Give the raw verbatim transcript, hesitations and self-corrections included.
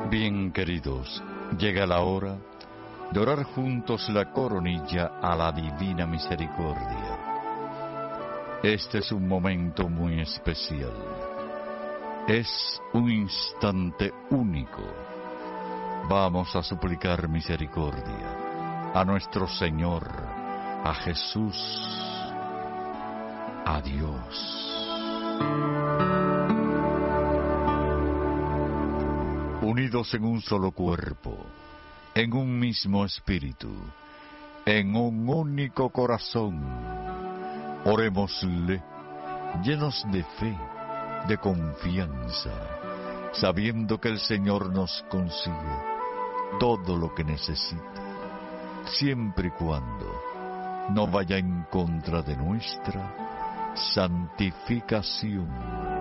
Bien, queridos, llega la hora de orar juntos la coronilla a la Divina Misericordia. Este es un momento muy especial. Es un instante único. Vamos a suplicar misericordia a nuestro Señor, a Jesús, a Dios. Unidos en un solo cuerpo, en un mismo espíritu, en un único corazón, orémosle, llenos de fe, de confianza, sabiendo que el Señor nos consigue todo lo que necesita, siempre y cuando no vaya en contra de nuestra santificación.